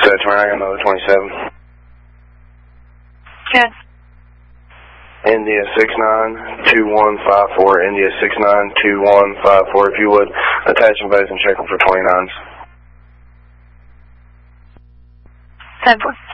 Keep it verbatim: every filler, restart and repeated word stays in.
So twenty-nine, I got another twenty-seven. Good. India six nine two one five four, India six nine two one five four, if you would, attach them both and check them for twenty-nines. ten four.